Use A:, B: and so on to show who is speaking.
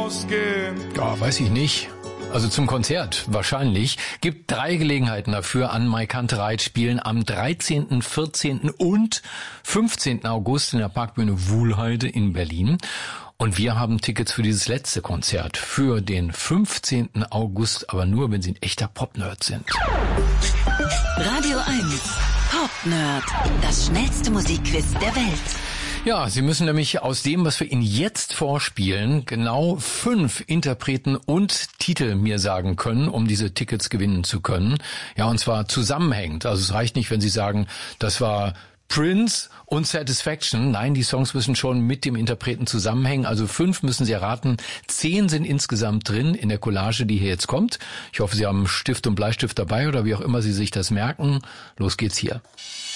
A: ausgehen?
B: Ja, weiß ich nicht. Also zum Konzert wahrscheinlich. Gibt 3 Gelegenheiten dafür an Mike Kantereit spielen am 13., 14. und 15. August in der Parkbühne Wuhlheide in Berlin. Und wir haben Tickets für dieses letzte Konzert für den 15. August, aber nur, wenn Sie ein echter Pop-Nerd sind.
C: Radio 1 Pop-Nerd, das schnellste Musikquiz der Welt.
B: Ja, Sie müssen nämlich aus dem, was wir Ihnen jetzt vorspielen, genau 5 Interpreten und Titel mir sagen können, um diese Tickets gewinnen zu können. Ja, und zwar zusammenhängend. Also es reicht nicht, wenn Sie sagen, das war Prince und Satisfaction. Nein, die Songs müssen schon mit dem Interpreten zusammenhängen. Also 5 müssen Sie erraten. 10 sind insgesamt drin in der Collage, die hier jetzt kommt. Ich hoffe, Sie haben Stift und Bleistift dabei oder wie auch immer Sie sich das merken. Los geht's hier.